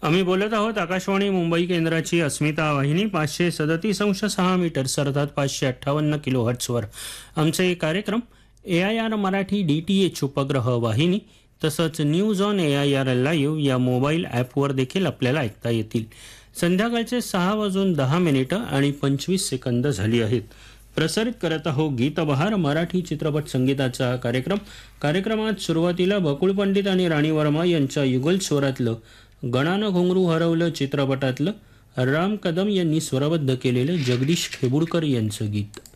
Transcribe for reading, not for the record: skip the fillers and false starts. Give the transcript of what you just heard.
आम्ही बोलत आहोत आकाशवाणी मुंबई केंद्राची अस्मिता वाहिनी 537.6 मीटर्स अर्थात 558 किलोहर्ट्जवर आमचे कार्यक्रम AIR मराठी DTH उपग्रह वाहिनी तसंच न्यूज ऑन AIR लाईव्ह या मोबाईल ॲपवर देखील आपल्याला ऐकता येतील. संध्याकाळचे 6:10 आणि 25 सेकंद झाली आहेत. प्रसारित करत आहोत गीतबहार मराठी चित्रपट संगीताचा कार्यक्रमात सुरुवातीला बकुळ पंडित आणि राणी वर्मा यांच्या युगल स्वरातलं गणानं घुंगरू हरवलं चित्रपटातलं राम कदम यांनी स्वरबद्ध केलेलं जगदीश खेबुडकर यांचं गीत.